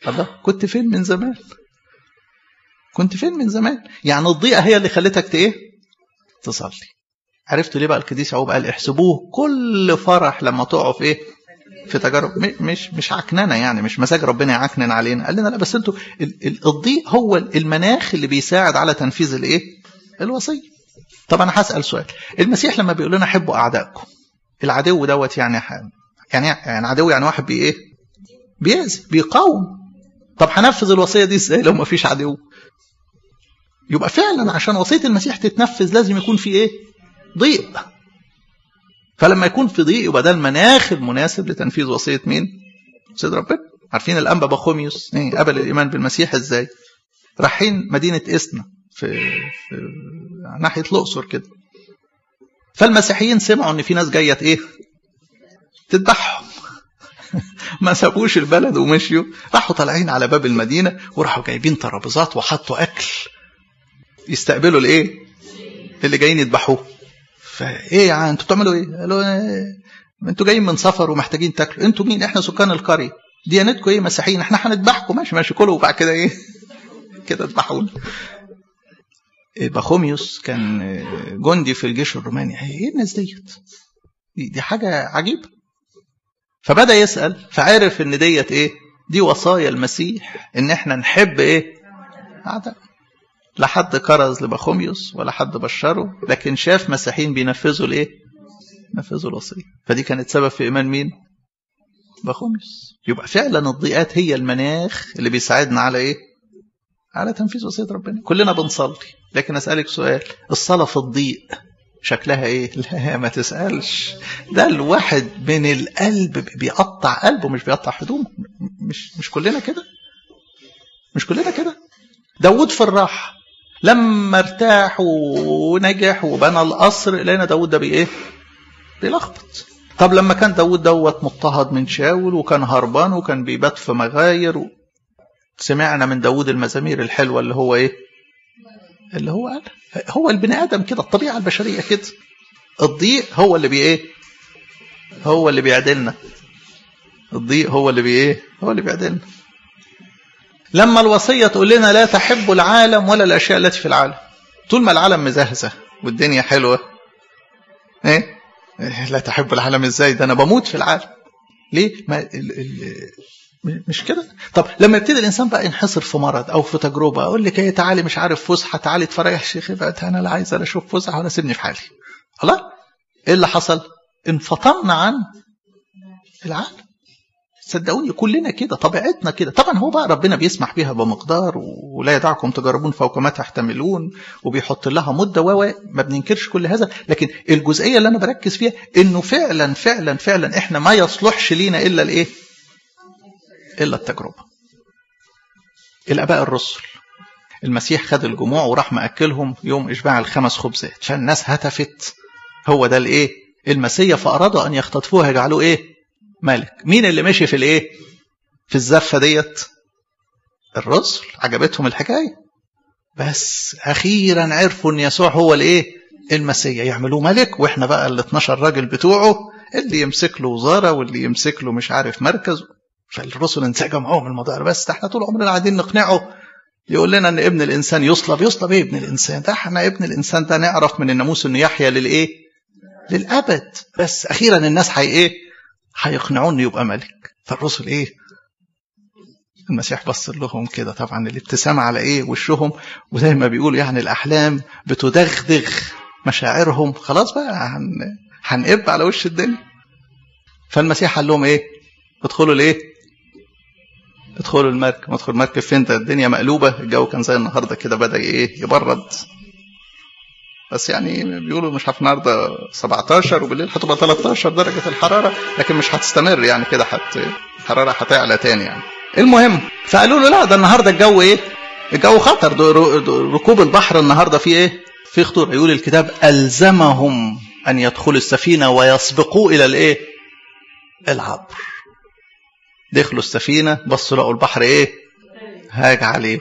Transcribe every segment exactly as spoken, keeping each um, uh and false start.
الله كنت فين من زمان؟ كنت فين من زمان؟ يعني الضيقة هي اللي خلتك ايه؟ تصلي. عرفتوا ليه بقى القديس يعقوب قال احسبوه كل فرح لما تقعوا في ايه؟ في تجارب. مش مش عكننه يعني، مش مزاج ربنا يعكنن علينا. قال لنا لا بس انتوا الضيق هو المناخ اللي بيساعد على تنفيذ الايه؟ الوصيه. طب انا هسال سؤال، المسيح لما بيقول لنا حبوا اعدائكم، العدو دوت يعني يعني يعني عدو يعني واحد بي ايه؟ بيأذي بيقاوم. طب هنفذ الوصيه دي ازاي لو ما فيش عدو؟ يبقى فعلا عشان وصيه المسيح تتنفذ لازم يكون في ايه؟ ضيق. فلما يكون في ضيق يبقى ده المناخ المناسب لتنفيذ وصيه مين؟ سيد ربنا. عارفين الانبا بخوميوس ايه قبل الايمان بالمسيح ازاي؟ رايحين مدينه اسنا في, في ناحيه الاقصر كده، فالمسيحيين سمعوا ان في ناس جايه ايه؟ تذبحهم. ما سابوش البلد ومشيوا، راحوا طالعين على باب المدينه وراحوا جايبين ترابيزات وحطوا اكل يستقبلوا الايه؟ اللي جايين يذبحوه. فايه يعني انتوا بتعملوا ايه؟ قالوا إيه؟ انتوا جايين من سفر ومحتاجين تاكلوا. انتوا مين؟ احنا سكان القريه. ديانتكم ايه؟ مسيحيين. احنا هنذبحكم. ماشي ماشي كلوا وبعد كده ايه؟ كده اذبحونا. بخوميوس كان جندي في الجيش الروماني. ايه الناس ديت؟ دي حاجه عجيبه. فبدا يسال، فعرف ان ديت ايه؟ دي وصايا المسيح ان احنا نحب ايه؟ اعداء. لا حد كرز لبخوميوس ولا حد بشره، لكن شاف مسيحيين بينفذوا الايه؟ نفذوا الوصيه. فدي كانت سبب في ايمان مين؟ بخوميوس. يبقى فعلا الضيقات هي المناخ اللي بيساعدنا على ايه؟ على تنفيذ وصيه ربنا. كلنا بنصلي، لكن اسالك سؤال، الصلاه في الضيق شكلها ايه؟ لا ما تسالش. ده الواحد من القلب بيقطع قلبه مش بيقطع هدومه. مش مش كلنا كده؟ مش كلنا كده؟ داود في الراحه لما ارتاح ونجح وبنى القصر، لقينا داود ده بايه؟ بيلخبط. طب لما كان داود دوت مضطهد من شاول وكان هربان وكان بيبات في مغاير و... سمعنا من داود المزامير الحلوه اللي هو ايه؟ اللي هو قال هو البني ادم كده، الطبيعه البشريه كده. الضيق هو اللي بي ايه؟ هو اللي بيعدلنا. الضيق هو اللي بي ايه؟ هو اللي بيعدلنا. لما الوصيه تقول لنا لا تحبوا العالم ولا الاشياء التي في العالم، طول ما العالم مزهزه والدنيا حلوه ايه؟ لا تحبوا العالم ازاي؟ ده انا بموت في العالم. ليه؟ ما ال ال مش كده. طب لما يبتدي الانسان بقى ينحصر في مرض او في تجربه، اقول لك ايه؟ تعالي مش عارف فسحه، تعالي اتفرج يا شيخ بقى، انا لا عايز لا اشوف فسحه ولا سيبني في حالي. الله، ايه اللي حصل؟ انفطرنا عن العالم. صدقوني كلنا كده، طبيعتنا كده. طبعا هو بقى ربنا بيسمح بيها بمقدار، ولا يدعكم تجربون فوق ما تحتملون، وبيحط لها مده و ما بننكرش كل هذا. لكن الجزئيه اللي انا بركز فيها انه فعلا فعلا فعلا احنا ما يصلحش لينا الا الايه؟ الا التجربه. الاباء الرسل المسيح خد الجموع وراح ماكلهم يوم اشباع الخمس خبزات، فالناس هتفت هو ده الايه؟ المسيح. فارادوا ان يختطفوه يجعلوه ايه؟ ملك. مين اللي مشي في الايه؟ في الزفه ديت؟ الرسل. عجبتهم الحكايه، بس اخيرا عرفوا ان يسوع هو الايه؟ المسيح. يعملوه ملك، واحنا بقى ال اتناشر راجل بتوعه اللي يمسك له وزاره واللي يمسك له مش عارف مركز. فالرسل انسجم معاهم الموضوع. بس احنا طول عمرنا قاعدين نقنعه، يقول لنا ان ابن الانسان يصلب. يصلب ايه ابن الانسان ده؟ احنا ابن الانسان ده نعرف من الناموس انه يحيى للايه؟ للابد. بس اخيرا الناس هي ايه؟ هيقنعون انه يبقى ملك. فالرسل ايه؟ المسيح بص لهم كده، طبعا الابتسامه على ايه؟ وشهم. وزي ما بيقولوا يعني الاحلام بتدغدغ مشاعرهم. خلاص بقى هن... هنقب على وش الدنيا. فالمسيح قال لهم ايه؟ ادخلوا الايه؟ ادخلوا المركب. ما ادخل المركب فين؟ ده الدنيا مقلوبه. الجو كان زي النهارده كده، بدا ايه؟ يبرد. بس يعني بيقولوا مش عارف النهارده سبعتاشر وبالليل هتبقى تلتاشر درجه الحراره، لكن مش هتستمر يعني كده، حت الحراره هتعلى تاني يعني. المهم فقالوا له لا ده النهارده الجو ايه؟ الجو خطر. ركوب البحر النهارده فيه ايه؟ في خطوره. يقول الكتاب الزمهم ان يدخلوا السفينه ويسبقوا الى الايه؟ العبر. دخلوا السفينه، بصوا لقوا البحر ايه؟ هاج عليهم.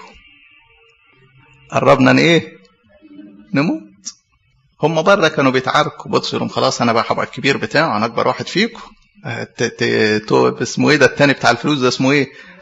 قربنا ايه؟ نموت. هم بره كانوا بيتعاركوا، بصوا لهم خلاص انا بقى هبقى الكبير بتاعه، انا اكبر واحد فيكم. اسمه ايه ده التاني بتاع الفلوس ده؟ اسمه ايه؟